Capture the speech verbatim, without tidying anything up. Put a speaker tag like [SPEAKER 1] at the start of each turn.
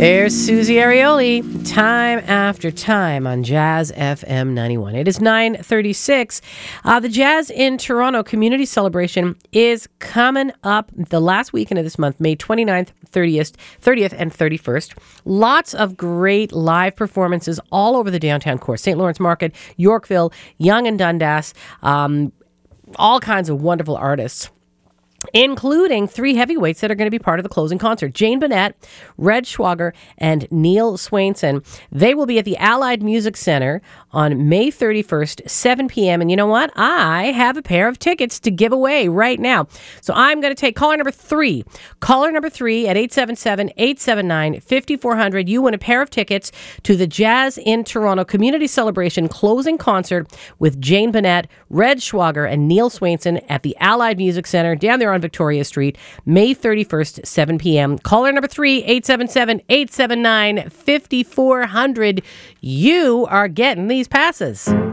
[SPEAKER 1] There's Susie Arioli, time after time on Jazz F M ninety-one. It is nine thirty-six. Uh, the Jazz in Toronto Community Celebration is coming up the last weekend of this month, May twenty-ninth, thirtieth, thirtieth and thirty-first. Lots of great live performances all over the downtown core. Saint Lawrence Market, Yorkville, Yonge and Dundas, um, all kinds of wonderful artists, including three heavyweights that are going to be part of the closing concert. Jane Bennett, Red Schwager, and Neil Swainson. They will be at the Allied Music Center on May thirty-first, seven p.m. And you know what? I have a pair of tickets to give away right now. So I'm going to take caller number three. Caller number three at eight seven seven, eight seven nine, five four zero zero. You win a pair of tickets to the Jazz in Toronto Community Celebration closing concert with Jane Bennett, Red Schwager, and Neil Swainson at the Allied Music Center down there on Victoria Street, May thirty-first, seven p.m. Caller number three, eight seven seven, eight seven nine, five four zero zero. You are getting these passes.